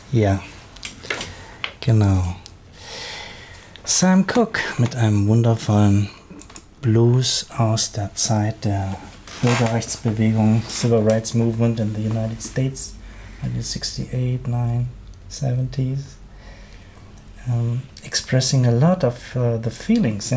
Ja, genau. Sam Cooke mit einem wundervollen Blues aus der Zeit der Bürgerrechtsbewegung, Civil Rights Movement in the United States, 1968, 9, 70s, expressing a lot of the feelings,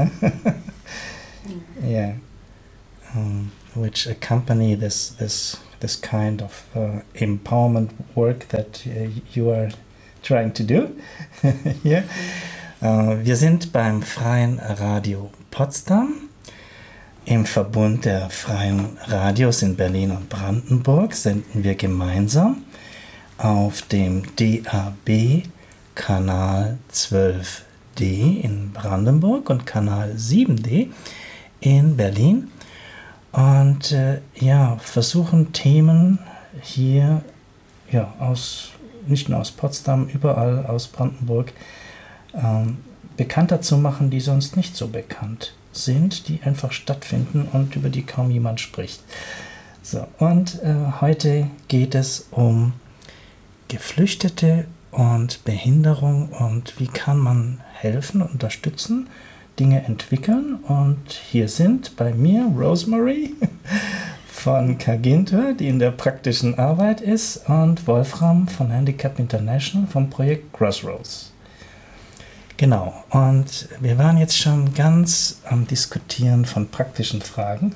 yeah, which accompany this kind of empowerment work that you are trying to do. Yeah. Wir sind beim Freien Radio Potsdam im Verbund der Freien Radios in Berlin und Brandenburg. Senden wir gemeinsam auf dem DAB Kanal 12D in Brandenburg und Kanal 7D in Berlin. Und versuchen Themen hier nicht nur aus Potsdam, überall aus Brandenburg bekannter zu machen, die sonst nicht so bekannt sind, die einfach stattfinden und über die kaum jemand spricht. So, und heute geht es um Geflüchtete und Behinderung und wie kann man helfen, unterstützen, Dinge entwickeln. Und hier sind bei mir Rosemary von Kagintur, die in der praktischen Arbeit ist, und Wolfram von Handicap International vom Projekt Crossroads. Genau, und wir waren jetzt schon ganz am Diskutieren von praktischen Fragen.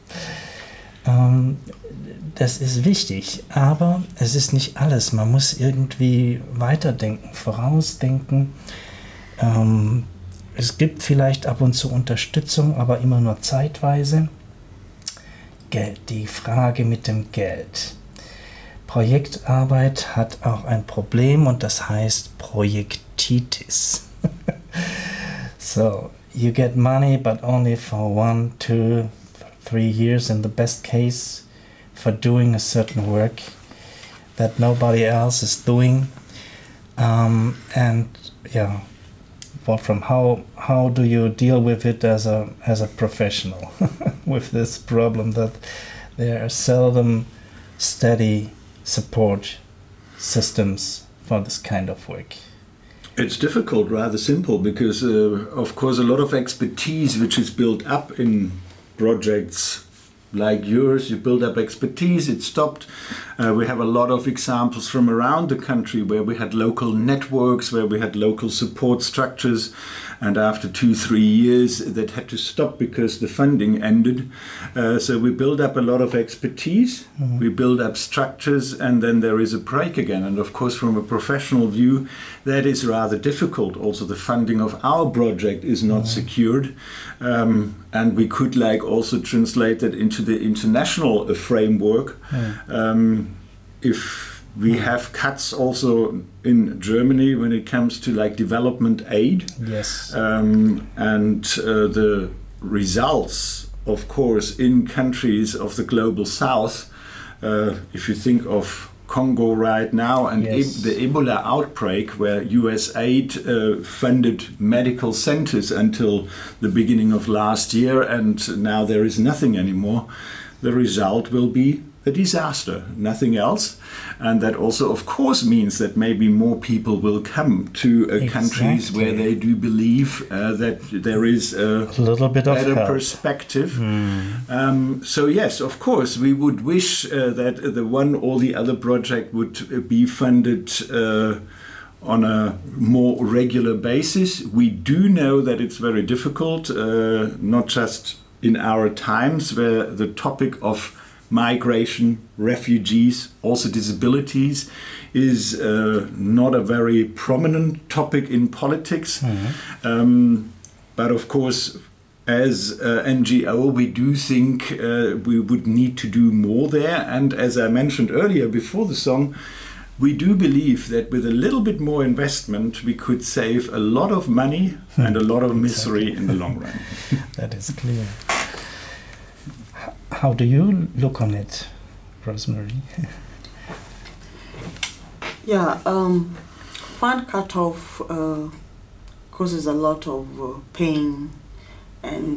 Das ist wichtig, aber es ist nicht alles. Man muss irgendwie weiterdenken, vorausdenken. Es gibt vielleicht ab und zu Unterstützung, aber immer nur zeitweise. Geld, die Frage mit dem Geld. Projektarbeit hat auch ein Problem und das heißt Projektitis. So, you get money, but only for 1, 2, 3 years in the best case for doing a certain work that nobody else is doing. Wolfram, how do you deal with it as a professional with this problem that there are seldom steady support systems for this kind of work? It's difficult, rather simple, because of course a lot of expertise which is built up in projects like yours, you build up expertise, it stopped. We have a lot of examples from around the country where we had local networks, where we had local support structures, and after 2-3 years that had to stop because the funding ended. So we build up a lot of expertise, we build up structures, and then there is a break again. And of course, from a professional view, that is rather difficult. Also, the funding of our project is not secured. And we could also translate that into the international framework. If we have cuts also in Germany when it comes to development aid. Yes. And the results, of course, in countries of the global south, if you think of Congo right now and the Ebola outbreak, where US aid funded medical centers until the beginning of last year, and now there is nothing anymore, the result will be a disaster, nothing else. And that also, of course, means that maybe more people will come to countries where they do believe that there is a little bit of better help. Perspective. So yes, of course, we would wish that the one or the other project would be funded on a more regular basis. We do know that it's very difficult, not just in our times where the topic of migration, refugees, also disabilities is not a very prominent topic in politics. But of course, as NGO, we do think we would need to do more there. And as I mentioned earlier before the song, we do believe that with a little bit more investment, we could save a lot of money and a lot of misery in the long run. That is clear. How do you look on it, Rosemary? Fund cutoff causes a lot of pain, and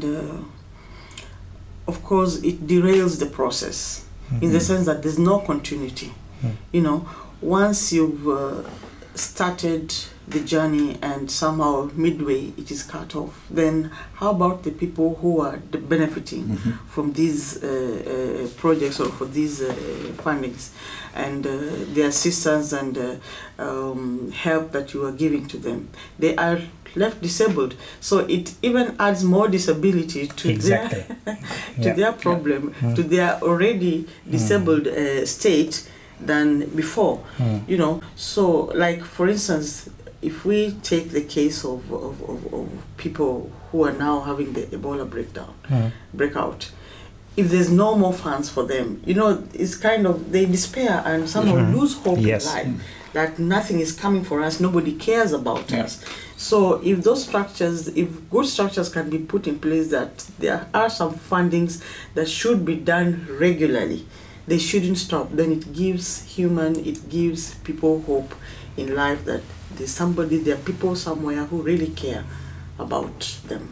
of course it derails the process in the sense that there's no continuity. Once you've started the journey and somehow midway it is cut off, then how about the people who are benefiting from these projects or for these fundings and the assistance and help that you are giving to them? They are left disabled, so it even adds more disability to their problem, to their already disabled state than before. You know, so like for instance, if we take the case of people who are now having the Ebola breakout, if there's no more funds for them, you know, it's kind of, they despair and somehow lose hope in life, that nothing is coming for us, nobody cares about us. So if those structures, if good structures can be put in place, that there are some fundings that should be done regularly, they shouldn't stop, then it gives people hope in life that there are people somewhere who really care about them.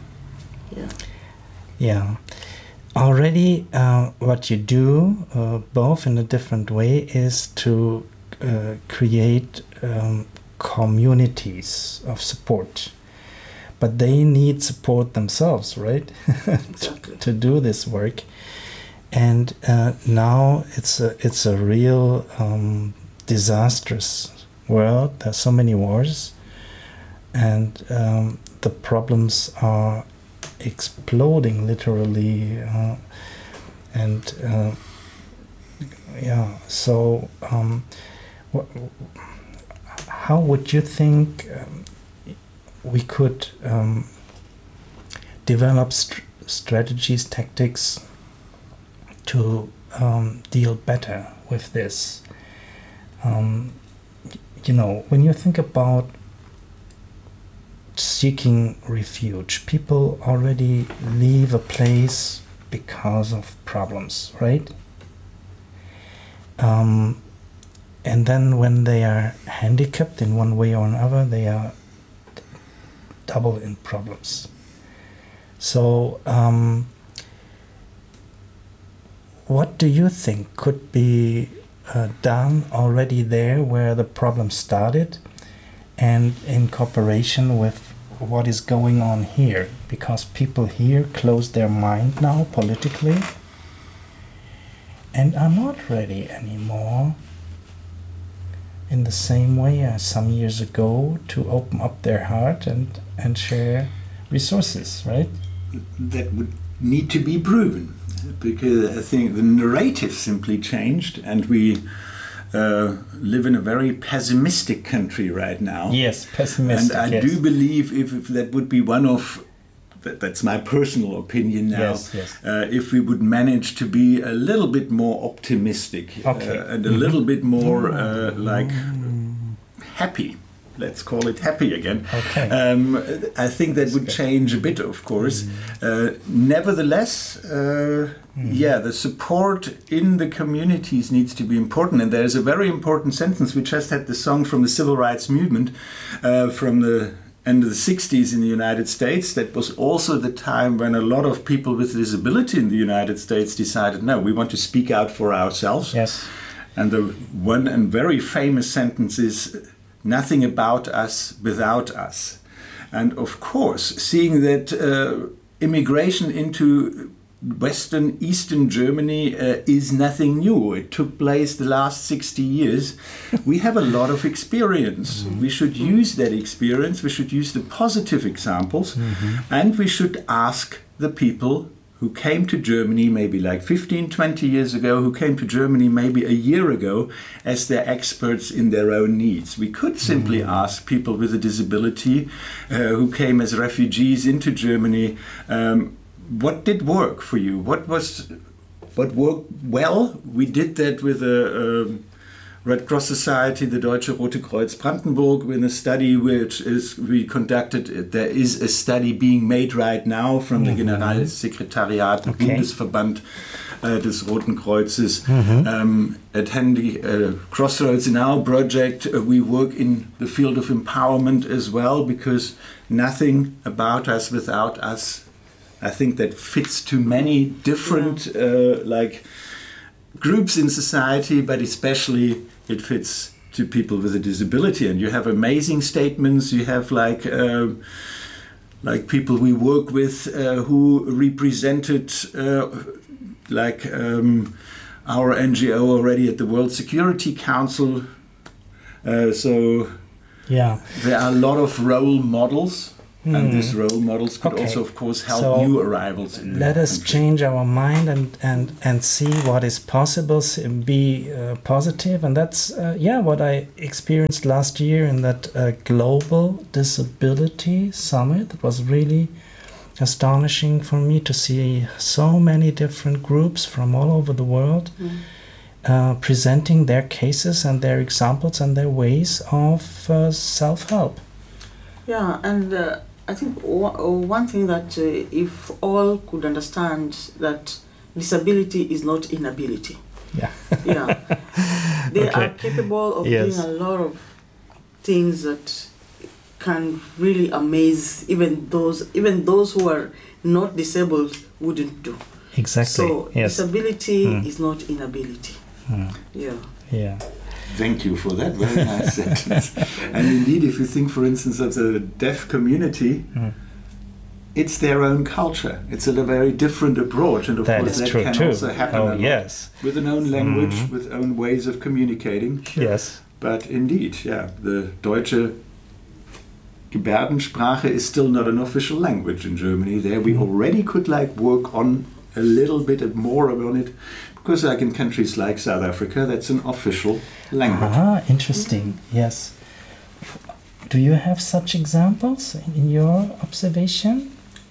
Already what you do, both in a different way, is to create communities of support, but they need support themselves, right? Exactly. to do this work. And now it's a real disastrous world. There's so many wars, and the problems are exploding literally, so how would you think we could develop strategies, tactics to deal better with this? You know, when you think about seeking refuge, people already leave a place because of problems, right? And then when they are handicapped in one way or another, they are double in problems. So what do you think could be done already there where the problem started, and in cooperation with what is going on here? Because people here close their mind now politically and are not ready anymore in the same way as some years ago to open up their heart and share resources, right? That would need to be proven, because I think the narrative simply changed, and we live in a very pessimistic country right now. Yes, pessimistic. And I do believe if that would be one of, that's my personal opinion now, if we would manage to be a little bit more optimistic and a little bit more happy. Let's call it happy again. I think that would change a bit, of course. Nevertheless, the support in the communities needs to be important. And there's a very important sentence. We just had the song from the Civil Rights Movement from the end of the 60s in the United States. That was also the time when a lot of people with disability in the United States decided, no, we want to speak out for ourselves. Yes. And the one and very famous sentence is, nothing about us without us. And of course, seeing that immigration into Western, Eastern Germany is nothing new. It took place the last 60 years. We have a lot of experience. We should use that experience. We should use the positive examples. And we should ask the people who came to Germany maybe like 15, 20 years ago, who came to Germany maybe a year ago, as their experts in their own needs. We could simply ask people with a disability who came as refugees into Germany, what did work for you? What worked well? We did that with a Red Cross Society, the Deutsche Rote Kreuz Brandenburg, in a study we conducted. There is a study being made right now from the Generalsekretariat, Bundesverband des Roten Kreuzes. At Handy Crossroads, in our project, we work in the field of empowerment as well, because nothing about us without us. I think that fits to many different groups in society, but especially it fits to people with a disability, and you have amazing statements. You have like people we work with who represented our NGO already at the World Security Council. So there are a lot of role models. And these role models could also, of course, help new arrivals. Let us change our mind and see what is possible, be positive. And that's, what I experienced last year in that Global Disability Summit. It was really astonishing for me to see so many different groups from all over the world presenting their cases and their examples and their ways of self-help. Yeah, and I think one thing that if all could understand that disability is not inability. They are capable of doing a lot of things that can really amaze even those who are not disabled wouldn't do. Exactly. So disability is not inability. Thank you for that very nice sentence. And indeed, if you think, for instance, of the deaf community, it's their own culture. It's a very different approach, and of course that can also happen with an own language, with own ways of communicating. Yes. But indeed, the Deutsche Gebärdensprache is still not an official language in Germany. There we already could work on a little bit more on it. Because in countries like South Africa, that's an official language. Interesting. Yes. Do you have such examples in your observation?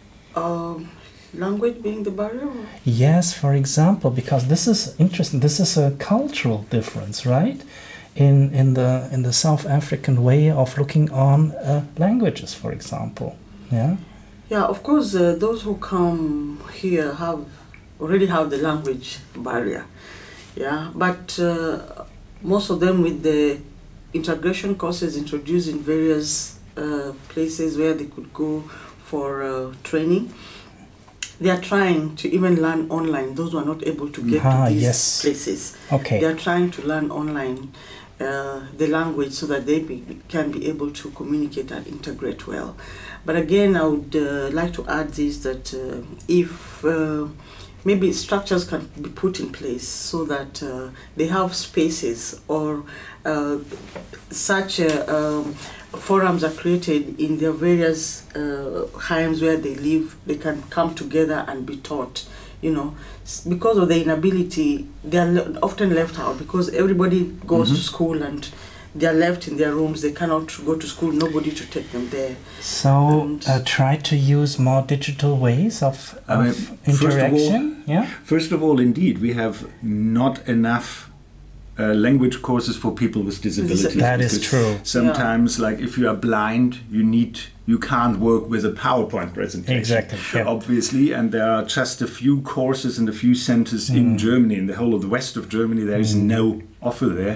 Language being the barrier? Yes, for example, because this is interesting. This is a cultural difference, right? In the South African way of looking on languages, for example. Yeah. Yeah, of course, those who come here already have the language barrier, but most of them with the integration courses introduced in various places where they could go for training, they are trying to even learn online. Those who are not able to get to these places, they are trying to learn online the language so that they can be able to communicate and integrate well. But again, I would like to add this, that if maybe structures can be put in place so that they have spaces or such forums are created in their various homes where they live. They can come together and be taught. Because of the inability, they are often left out because everybody goes to school and they are left in their rooms. They cannot go to school, nobody to take them there. So try to use more digital ways of interaction. First of all, indeed, we have not enough language courses for people with disabilities. That is true. Sometimes, if you are blind, you can't work with a PowerPoint presentation. Exactly. Yeah. Obviously, and there are just a few courses and a few centers in Germany. In the whole of the west of Germany, there is no offer there.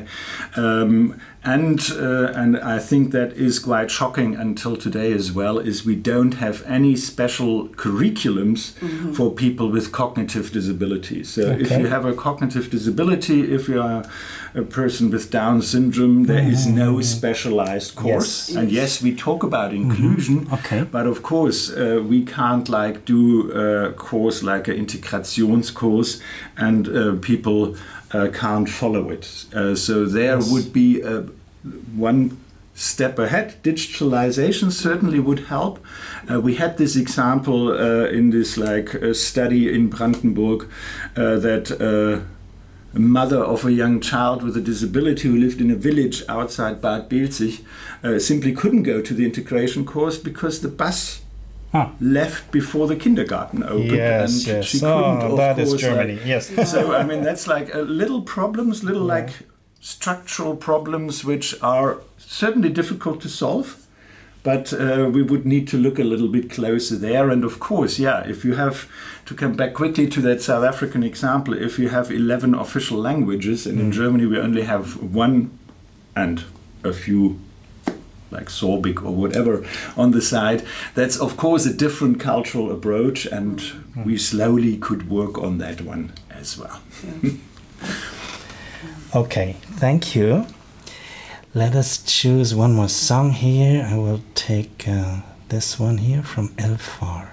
And I think that is quite shocking until today as well, is we don't have any special curriculums for people with cognitive disabilities. So if you have a cognitive disability, if you are a person with Down syndrome, there is no specialized course. And yes, we talk about inclusion, but of course we can't do a course like an Integrationscourse and people can't follow it. So there would be one step ahead. Digitalization certainly would help. We had this example in this study in Brandenburg that a mother of a young child with a disability who lived in a village outside Bad Belzig simply couldn't go to the integration course because the bus left before the kindergarten opened, and she couldn't. Of that course, is Germany. Yes. So that's little problems, structural problems, which are certainly difficult to solve. But we would need to look a little bit closer there. And of course, if you have to come back quickly to that South African example, if you have 11 official languages, and in Germany we only have one and a few like Sorbic or whatever on the side, that's of course a different cultural approach, and we slowly could work on that one as well. Okay, thank you. let us choose one more song here. I will take this one here from Elfar.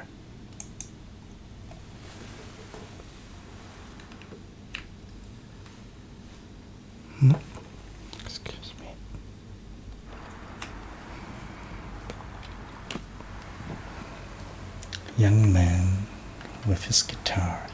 Excuse me. Young man with his guitar.